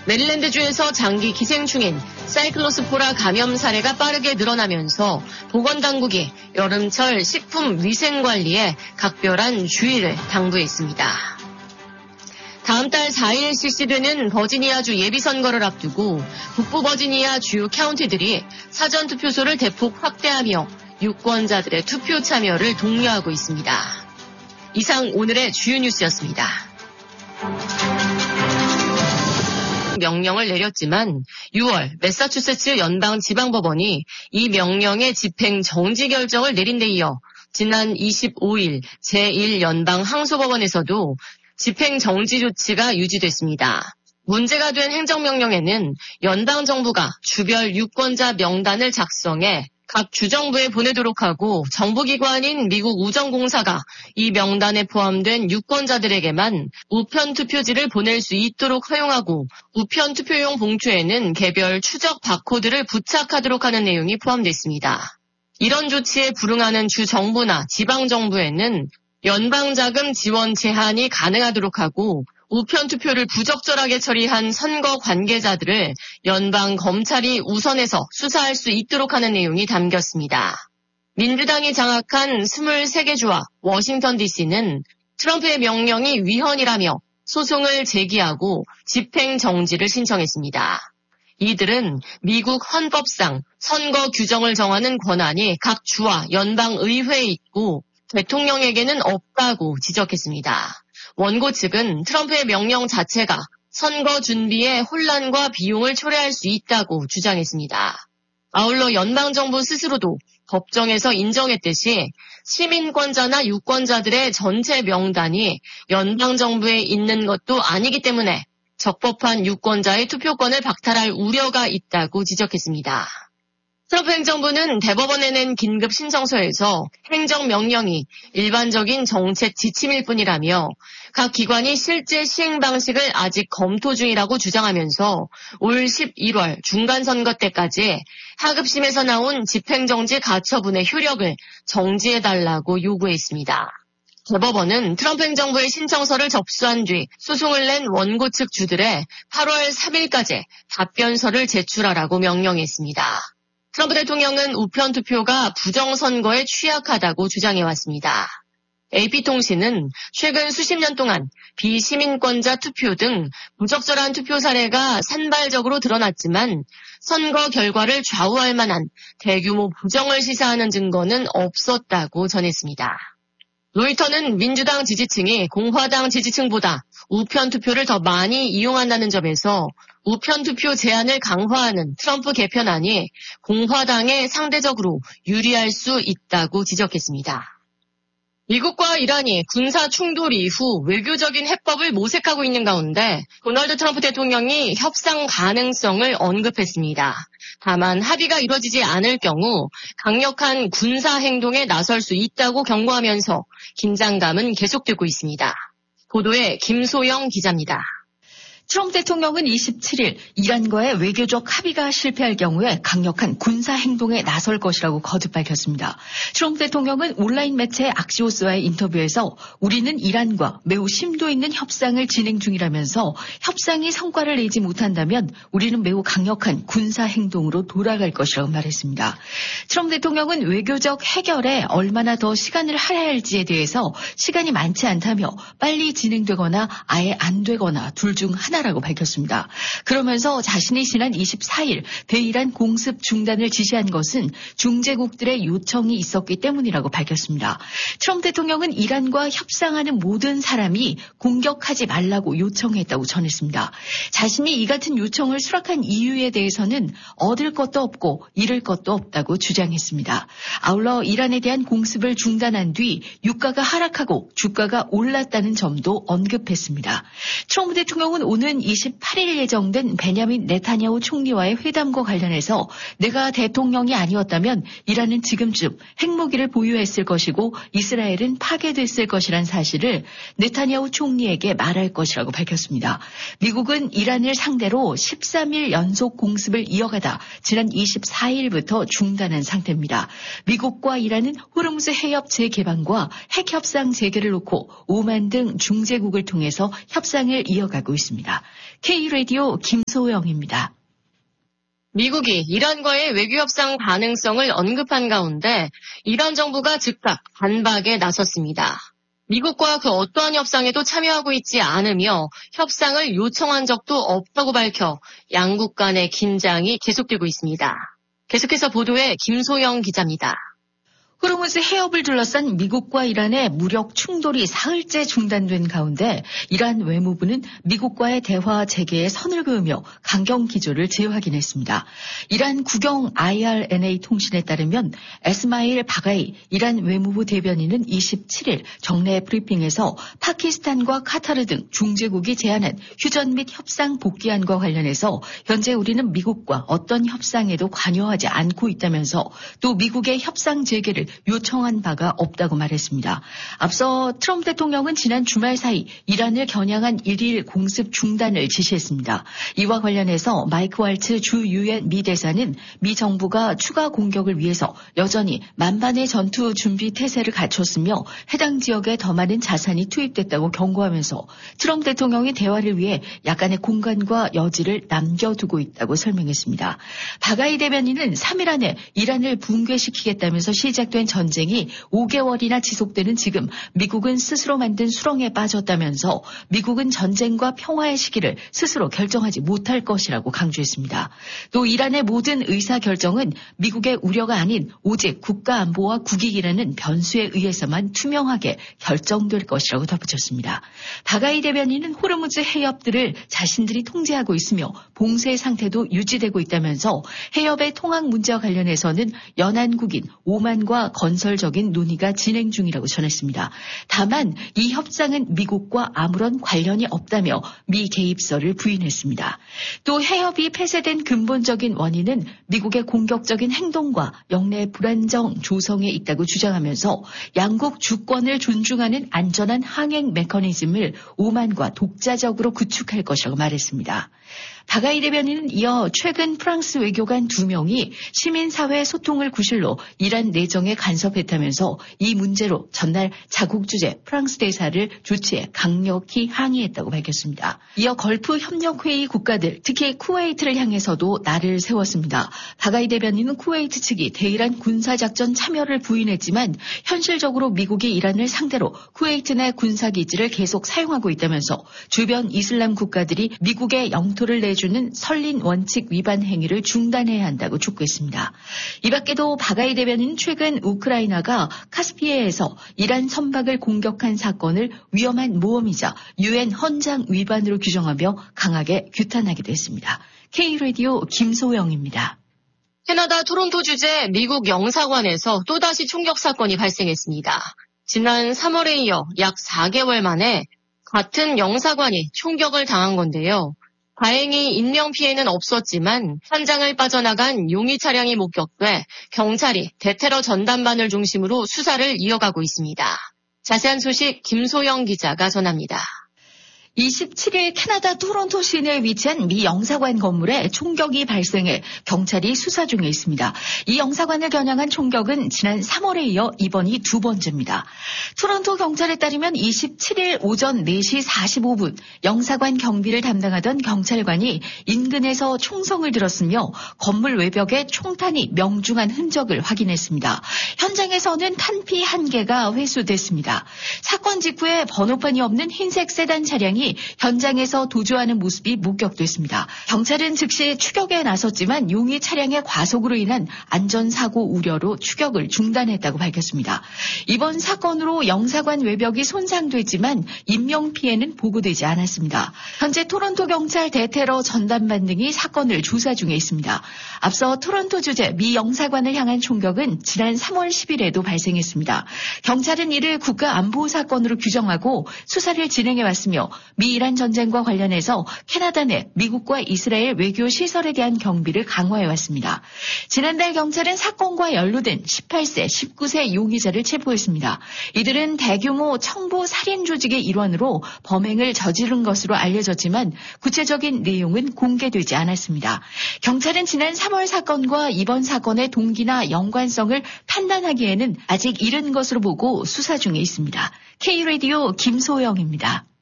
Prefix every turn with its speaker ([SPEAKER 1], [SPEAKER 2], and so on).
[SPEAKER 1] 메릴랜드주에서 장기 기생충인 사이클로스포라 감염 사례가 빠르게 늘어나면서 보건당국이 여름철 식품 위생관리에 각별한 주의를 당부했습니다. 다음 달 4일 실시되는 버지니아주 예비선거를 앞두고 북부 버지니아 주요 카운티들이 사전투표소를 대폭 확대하며 유권자들의 투표 참여를 독려하고 있습니다. 이상 오늘의 주요 뉴스였습니다. 명령을 내렸지만 6월 매사추세츠 연방지방법원이 이 명령의 집행 정지 결정을 내린 데 이어 지난 25일 제1연방항소법원에서도 집행 정지 조치가 유지됐습니다. 문제가 된 행정명령에는 연방정부가 주별 유권자 명단을 작성해 각 주정부에 보내도록 하고 정부기관인 미국 우정공사가 이 명단에 포함된 유권자들에게만 우편투표지를 보낼 수 있도록 허용하고 우편투표용 봉투에는 개별 추적 바코드를 부착하도록 하는 내용이 포함됐습니다. 이런 조치에 불응하는 주정부나 지방정부에는 연방자금 지원 제한이 가능하도록 하고 우편투표를 부적절하게 처리한 선거 관계자들을 연방검찰이 우선해서 수사할 수 있도록 하는 내용이 담겼습니다. 민주당이 장악한 23개 주와 워싱턴 DC는 트럼프의 명령이 위헌이라며 소송을 제기하고 집행 정지를 신청했습니다. 이들은 미국 헌법상 선거 규정을 정하는 권한이 각 주와 연방의회에 있고 대통령에게는 없다고 지적했습니다. 원고 측은 트럼프의 명령 자체가 선거 준비에 혼란과 비용을 초래할 수 있다고 주장했습니다. 아울러 연방정부 스스로도 법정에서 인정했듯이 시민권자나 유권자들의 전체 명단이 연방정부에 있는 것도 아니기 때문에 적법한 유권자의 투표권을 박탈할 우려가 있다고 지적했습니다. 트럼프 행정부는 대법원에 낸 긴급 신청서에서 행정명령이 일반적인 정책 지침일 뿐이라며 각 기관이 실제 시행 방식을 아직 검토 중이라고 주장하면서 올 11월 중간선거 때까지 하급심에서 나온 집행정지 가처분의 효력을 정지해달라고 요구했습니다. 대법원은 트럼프 행정부의 신청서를 접수한 뒤 소송을 낸 원고 측 주들의 8월 3일까지 답변서를 제출하라고 명령했습니다. 트럼프 대통령은 우편투표가 부정선거에 취약하다고 주장해왔습니다. AP통신은 최근 수십 년 동안 비시민권자 투표 등 부적절한 투표 사례가 산발적으로 드러났지만 선거 결과를 좌우할 만한 대규모 부정을 시사하는 증거는 없었다고 전했습니다. 로이터는 민주당 지지층이 공화당 지지층보다 우편투표를 더 많이 이용한다는 점에서 우편투표 제한을 강화하는 트럼프 개편안이 공화당에 상대적으로 유리할 수 있다고 지적했습니다. 미국과 이란이 군사 충돌 이후 외교적인 해법을 모색하고 있는 가운데 도널드 트럼프 대통령이 협상 가능성을 언급했습니다. 다만 합의가 이뤄지지 않을 경우 강력한 군사 행동에 나설 수 있다고 경고하면서 긴장감은 계속되고 있습니다. 보도에 김소영 기자입니다.
[SPEAKER 2] 트럼프 대통령은 27일 이란과의 외교적 합의가 실패할 경우에 강력한 군사 행동에 나설 것이라고 거듭 밝혔습니다. 트럼프 대통령은 온라인 매체 악시오스와의 인터뷰에서 우리는 이란과 매우 심도 있는 협상을 진행 중이라면서 협상이 성과를 내지 못한다면 우리는 매우 강력한 군사 행동으로 돌아갈 것이라고 말했습니다. 트럼프 대통령은 외교적 해결에 얼마나 더 시간을 할애해야 할지에 대해서 시간이 많지 않다며 빨리 진행되거나 아예 안 되거나 둘 중 하나라고 밝혔습니다. 그러면서 자신이 지난 24일 대이란 공습 중단을 지시한 것은 중재국들의 요청이 있었기 때문이라고 밝혔습니다. 트럼프 대통령은 이란과 협상하는 모든 사람이 공격하지 말라고 요청했다고 전했습니다. 자신이 이 같은 요청을 수락한 이유에 대해서는 얻을 것도 없고 잃을 것도 없다고 주장했습니다. 아울러 이란에 대한 공습을 중단한 뒤 유가가 하락하고 주가가 올랐다는 점도 언급했습니다. 트럼프 대통령은 오는 28일 예정된 베냐민 네타냐후 총리와의 회담과 관련해서 내가 대통령이 아니었다면 이란은 지금쯤 핵무기를 보유했을 것이고 이스라엘은 파괴됐을 것이란 사실을 네타냐후 총리에게 말할 것이라고 밝혔습니다. 미국은 이란을 상대로 13일 연속 공습을 이어가다 지난 24일부터 중단한 상태입니다. 미국과 이란은 호르무즈 해협 재개방과 핵협상 재개를 놓고 오만 등 중재국을 통해서 협상을 이어가고 있습니다. K라디오 김소영입니다.
[SPEAKER 1] 미국이 이란과의 외교 협상 가능성을 언급한 가운데 이란 정부가 즉각 반박에 나섰습니다. 미국과 그 어떠한 협상에도 참여하고 있지 않으며 협상을 요청한 적도 없다고 밝혀 양국 간의 긴장이 계속되고 있습니다. 계속해서 보도에 김소영 기자입니다.
[SPEAKER 2] 호르무즈 해협을 둘러싼 미국과 이란의 무력 충돌이 사흘째 중단된 가운데 이란 외무부는 미국과의 대화 재개에 선을 그으며 강경 기조를 재확인했습니다. 이란 국영 IRNA 통신에 따르면 에스마일 바가이 이란 외무부 대변인은 27일 정례 브리핑에서 파키스탄과 카타르 등 중재국이 제안한 휴전 및 협상 복귀안과 관련해서 현재 우리는 미국과 어떤 협상에도 관여하지 않고 있다면서 또 미국의 협상 재개를 요청한 바가 없다고 말했습니다. 앞서 트럼프 대통령은 지난 주말 사이 이란을 겨냥한 1일 공습 중단을 지시했습니다. 이와 관련해서 마이크 왈츠 주 유엔 미 대사는 미 정부가 추가 공격을 위해서 여전히 만반의 전투 준비 태세를 갖췄으며 해당 지역에 더 많은 자산이 투입됐다고 경고하면서 트럼프 대통령이 대화를 위해 약간의 공간과 여지를 남겨두고 있다고 설명했습니다. 바가이 대변인은 3일 안에 이란을 붕괴시키겠다면서 시작된 전쟁이 5개월이나 지속되는 지금 미국은 스스로 만든 수렁에 빠졌다면서 미국은 전쟁과 평화의 시기를 스스로 결정하지 못할 것이라고 강조했습니다. 또 이란의 모든 의사결정은 미국의 우려가 아닌 오직 국가안보와 국익이라는 변수에 의해서만 투명하게 결정될 것이라고 덧붙였습니다. 바가이 대변인은 호르무즈 해협들을 자신들이 통제하고 있으며 봉쇄 상태도 유지되고 있다면서 해협의 통항 문제와 관련해서는 연안국인 오만과 건설적인 논의가 진행 중이라고 전했습니다. 다만 이 협상은 미국과 아무런 관련이 없다며 미 개입설을 부인했습니다. 또 해협이 폐쇄된 근본적인 원인은 미국의 공격적인 행동과 영내 불안정 조성에 있다고 주장하면서 양국 주권을 존중하는 안전한 항행 메커니즘을 오만과 독자적으로 구축할 것이라고 말했습니다. 바가이 대변인은 이어 최근 프랑스 외교관 2명이 시민사회 소통을 구실로 이란 내정에 간섭했다면서 이 문제로 전날 자국 주재 프랑스 대사를 조치해 강력히 항의했다고 밝혔습니다. 이어 걸프 협력회의 국가들, 특히 쿠웨이트를 향해서도 날을 세웠습니다. 바가이 대변인은 쿠웨이트 측이 대이란 군사작전 참여를 부인했지만 현실적으로 미국이 이란을 상대로 쿠웨이트 내 군사기지를 계속 사용하고 있다면서 주변 이슬람 국가들이 미국의 영토를 내주는 설린 원칙 위반 행위를 중단해야 한다고 촉구했습니다. 이 밖에도 바가이 대변인 최근 우크라이나가 카스피해에서 이란 선박을 공격한 사건을 위험한 모험이자 유엔 헌장 위반으로 규정하며 강하게 규탄하기도 했습니다. K라디오 김소영입니다.
[SPEAKER 1] 캐나다 토론토 주재 미국 영사관에서 또다시 총격 사건이 발생했습니다. 지난 3월에 이어 약 4개월 만에 같은 영사관이 총격을 당한 건데요. 다행히 인명피해는 없었지만 현장을 빠져나간 용의 차량이 목격돼 경찰이 대테러 전담반을 중심으로 수사를 이어가고 있습니다. 자세한 소식 김소영 기자가 전합니다.
[SPEAKER 2] 27일 캐나다 토론토 시내에 위치한 미 영사관 건물에 총격이 발생해 경찰이 수사 중에 있습니다. 이 영사관을 겨냥한 총격은 지난 3월에 이어 이번이 두 번째입니다. 토론토 경찰에 따르면 27일 오전 4시 45분 영사관 경비를 담당하던 경찰관이 인근에서 총성을 들었으며 건물 외벽에 총탄이 명중한 흔적을 확인했습니다. 현장에서는 탄피 1개가 회수됐습니다. 사건 직후에 번호판이 없는 흰색 세단 차량이 현장에서 도주하는 모습이 목격됐습니다. 경찰은 즉시 추격에 나섰지만 용의 차량의 과속으로 인한 안전사고 우려로 추격을 중단했다고 밝혔습니다. 이번 사건으로 영사관 외벽이 손상됐지만 인명피해는 보고되지 않았습니다. 현재 토론토 경찰 대테러 전담반 등이 사건을 조사 중에 있습니다. 앞서 토론토 주재 미 영사관을 향한 총격은 지난 3월 10일에도 발생했습니다. 경찰은 이를 국가안보 사건으로 규정하고 수사를 진행해왔으며 미 이란 전쟁과 관련해서 캐나다 내 미국과 이스라엘 외교 시설에 대한 경비를 강화해왔습니다. 지난달 경찰은 사건과 연루된 18세, 19세 용의자를 체포했습니다. 이들은 대규모 청부 살인 조직의 일원으로 범행을 저지른 것으로 알려졌지만 구체적인 내용은 공개되지 않았습니다. 경찰은 지난 3월 사건과 이번 사건의 동기나 연관성을 판단하기에는 아직 이른 것으로 보고 수사 중에 있습니다. K라디오 김소영입니다.